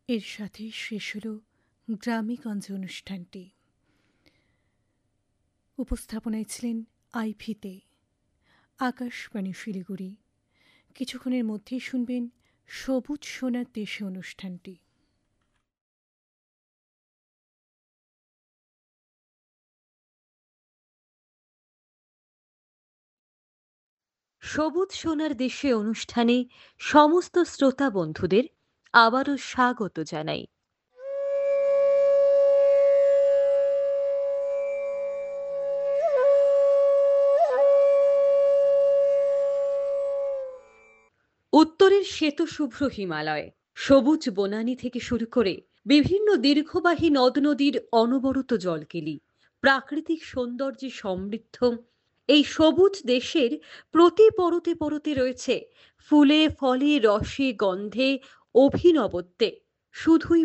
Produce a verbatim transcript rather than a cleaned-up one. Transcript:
এর সাথেই শেষ হলো গ্রামীগঞ্জ অনুষ্ঠানটি। উপস্থাপনায় ছিলেন আইভিতে, আকাশবাণী শিলিগুড়ি। কিছুক্ষণের মধ্যেই শুনবেন সবুজ সোনার দেশে অনুষ্ঠানটি। সবুজ সোনার দেশে অনুষ্ঠানে সমস্ত শ্রোতা বন্ধুদের আবারও স্বাগত জানাই। উত্তরের শ্বেতশুভ্র হিমালয়, সবুজ বনানী থেকে শুরু করে বিভিন্ন দীর্ঘবাহী নদ নদীর অনবরত জলকেলি, প্রাকৃতিক সৌন্দর্যে সমৃদ্ধ এই সবুজ দেশের প্রতি পরতে পরতে রয়েছে ফুলে ফলে রসে গন্ধে অভিনবত্বে শুধুই